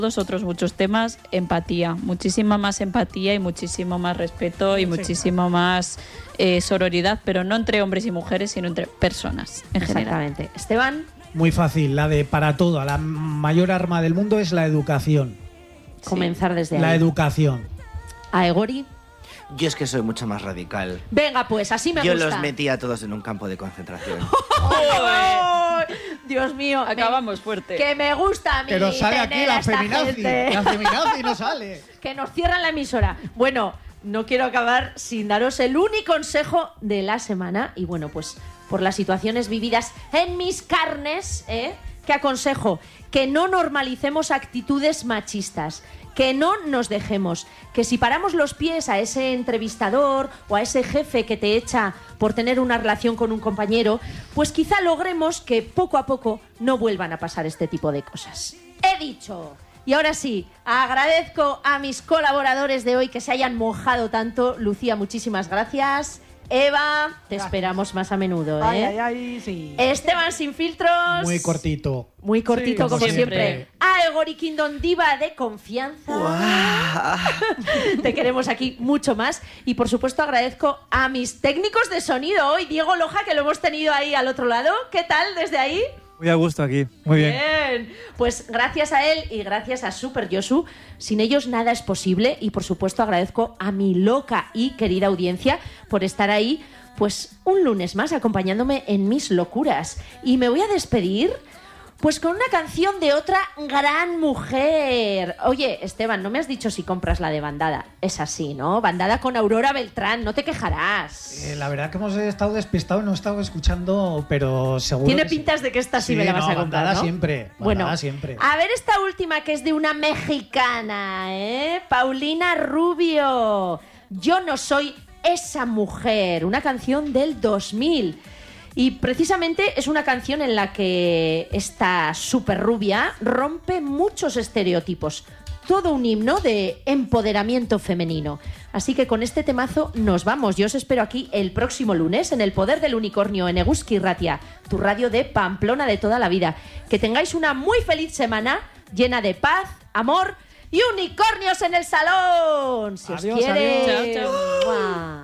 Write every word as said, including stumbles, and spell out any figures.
todos otros muchos temas, empatía, muchísima más empatía y muchísimo más respeto y sí, muchísimo más eh, sororidad, pero no entre hombres y mujeres, sino entre personas en general. Exactamente. Esteban. Muy fácil, la de para todo, la mayor arma del mundo es la educación. Comenzar desde ahí. La educación. A Egori. Yo es que soy mucho más radical. Venga, pues, así me Yo gusta. los metí a todos en un campo de concentración. ¡Oh! Dios mío. Acabamos me, fuerte. Que me gusta a mí. Pero sale tener aquí la a esta feminazi. gente. La feminazi no sale. Que nos cierran la emisora. Bueno, no quiero acabar sin daros el único consejo de la semana. Y bueno, pues por las situaciones vividas en mis carnes, ¿eh? Que aconsejo que no normalicemos actitudes machistas. Que no nos dejemos, que si paramos los pies a ese entrevistador o a ese jefe que te echa por tener una relación con un compañero, pues quizá logremos que poco a poco no vuelvan a pasar este tipo de cosas. He dicho. Y ahora sí, agradezco a mis colaboradores de hoy que se hayan mojado tanto. Lucía, muchísimas gracias. Eva, te gracias. Esperamos más a menudo, ¿eh? Ay, ay, ay, sí. Esteban Sin Filtros. Muy cortito. Muy cortito, sí, como siempre. siempre. A Egori Kingdom, diva de confianza. Wow. Te queremos aquí mucho más. Y por supuesto agradezco a mis técnicos de sonido hoy, Diego Loja, que lo hemos tenido ahí al otro lado. ¿Qué tal desde ahí? Muy a gusto aquí, muy bien. Bien, pues gracias a él y gracias a Super Yosu. Sin ellos nada es posible y por supuesto agradezco a mi loca y querida audiencia por estar ahí, pues un lunes más acompañándome en mis locuras. Y me voy a despedir pues con una canción de otra gran mujer. Oye, Esteban, no me has dicho si compras la de Bandada. Es así, ¿no? Bandada con Aurora Beltrán, no te quejarás. Eh, la verdad que hemos estado despistados, no he estado escuchando, pero seguro. Tiene que pintas sí. de que esta sí, sí me la vas no, a comprar, Bandada ¿no? siempre. Bandada bueno, siempre. A ver esta última que es de una mexicana, ¿eh? Paulina Rubio. Yo no soy esa mujer. Una canción del dos mil. Y precisamente es una canción en la que esta super rubia rompe muchos estereotipos. Todo un himno de empoderamiento femenino. Así que con este temazo nos vamos. Yo os espero aquí el próximo lunes en El Poder del Unicornio en Eguski Irratia, tu radio de Pamplona de toda la vida. Que tengáis una muy feliz semana llena de paz, amor y unicornios en el salón. Si Adiós, os quiere. Adiós. Chao, chao.